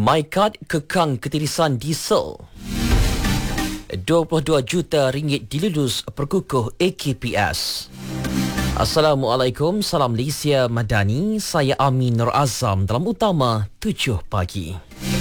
MyCard kekang ketirisan diesel. 22 juta ringgit dilulus perkukuh AKPS. Assalamualaikum, salam Malaysia Madani. Saya Amin Nur Azam dalam utama 7 pagi.